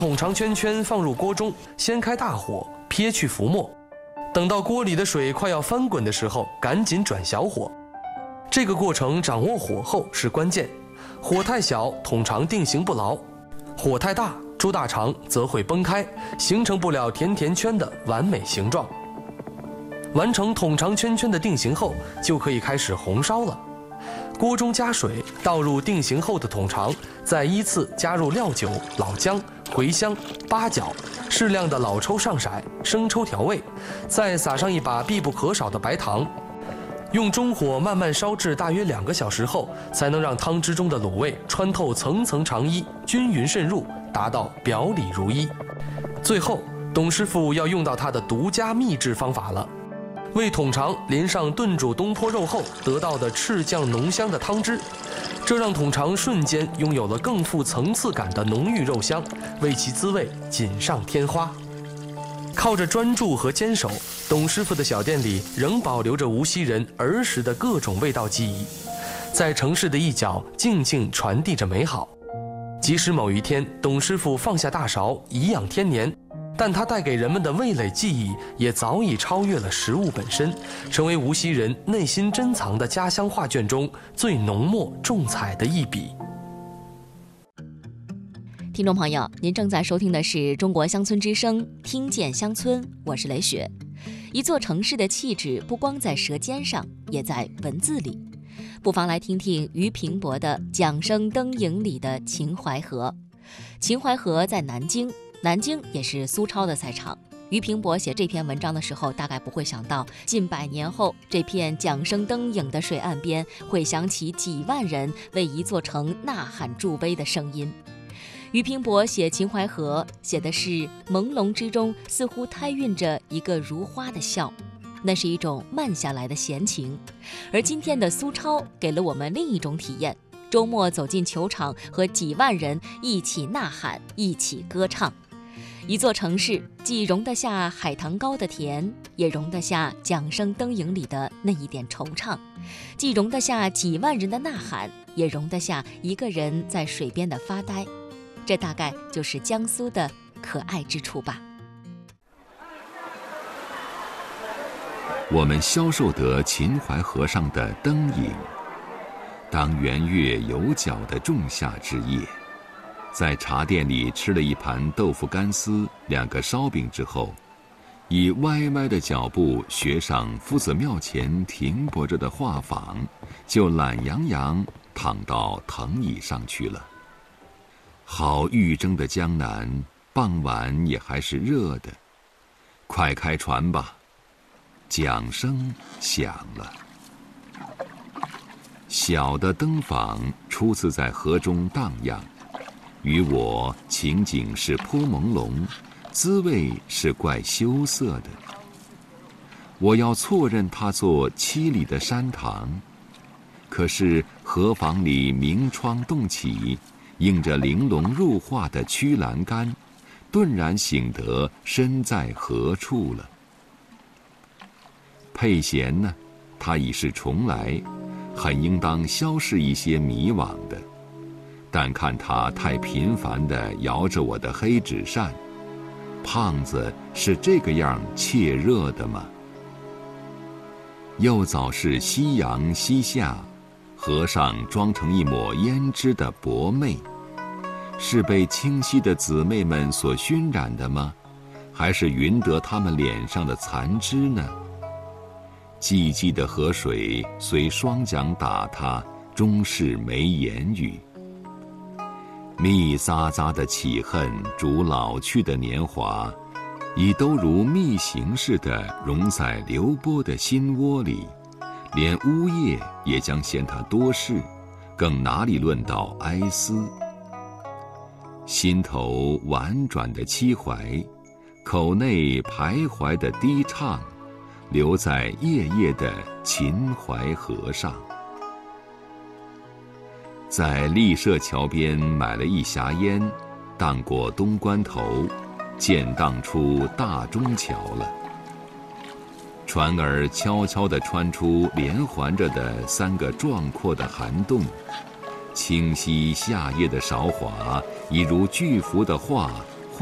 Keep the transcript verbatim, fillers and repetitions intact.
桶肠圈圈放入锅中，先开大火，撇去浮沫。等到锅里的水快要翻滚的时候，赶紧转小火。这个过程掌握火候是关键，火太小，桶肠定型不牢；火太大，猪大肠则会崩开，形成不了甜甜圈的完美形状。完成桶肠圈圈的定型后，就可以开始红烧了。锅中加水，倒入定型后的桶肠，再依次加入料酒、老姜、茴香、八角，适量的老抽上色、生抽调味，再撒上一把必不可少的白糖。用中火慢慢烧至大约两个小时后，才能让汤汁中的卤味穿透层层肠衣，均匀渗入，达到表里如一。最后，董师傅要用到他的独家秘制方法了。为桶肠淋上炖煮东坡肉后得到的赤酱浓香的汤汁，这让桶肠瞬间拥有了更富层次感的浓郁肉香，为其滋味锦上添花。靠着专注和坚守，董师傅的小店里仍保留着无锡人儿时的各种味道记忆，在城市的一角静静传递着美好。即使某一天董师傅放下大勺颐养天年，但它带给人们的味蕾记忆也早已超越了食物本身，成为无锡人内心珍藏的家乡画卷中最浓墨重彩的一笔。 听众朋友，您正在收听的是中国乡村之声，听见乡村，我是雷雪。一座城市的气质不光在舌尖上，也在文字里。不妨来听听俞平伯的《桨声灯影里的秦淮河》。秦淮河在南京，南京也是苏超的赛场。俞平伯写这篇文章的时候，大概不会想到，近百年后，这片桨声灯影的水岸边，会响起几万人为一座城呐喊助威的声音。俞平伯写秦淮河，写的是朦胧之中似乎胎孕着一个如花的笑，那是一种慢下来的闲情。而今天的苏超给了我们另一种体验，周末走进球场，和几万人一起呐喊，一起歌唱。一座城市既容得下海棠糕的甜，也容得下桨声灯影里的那一点惆怅，既容得下几万人的呐喊，也容得下一个人在水边的发呆。这大概就是江苏的可爱之处吧。 我们消受得秦淮河上的灯影。当圆月有角的仲夏之夜，在茶店里吃了一盘豆腐干丝、两个烧饼之后，以歪歪的脚步学上夫子庙前停泊着的画舫，就懒洋洋躺到藤椅上去了。好欲蒸的江南，傍晚也还是热的。快开船吧！桨声响了。小的灯舫初次在河中荡漾，与我情景是颇朦胧，滋味是怪羞涩的。我要错认它作七里的山塘，可是河舫里明窗洞起，映着玲珑入画的曲栏杆，顿然醒得身在何处了。佩弦呢，它已是重来，很应当消逝一些迷惘的，但看他太频繁地摇着我的黑纸扇，胖子是这个样怯热的吗？又早是夕阳西下，河上装成一抹胭脂的薄媚，是被清晰的姊妹们所熏染的吗？还是匀得他们脸上的残脂呢？寂寂的河水随双桨打它，终是没言语。密匝匝的起恨逐老去的年华，已都如密行似的融在流波的心窝里，连呜咽也将嫌它多事，更哪里论到哀思。心头婉转的凄怀，口内徘徊的低唱，留在夜夜的秦淮河上。在丽舍桥边买了一匣烟，荡过东关头，渐荡出大中桥了。船儿悄悄地穿出连环着的三个壮阔的涵洞，清晰夏夜的韶华，已如巨幅的画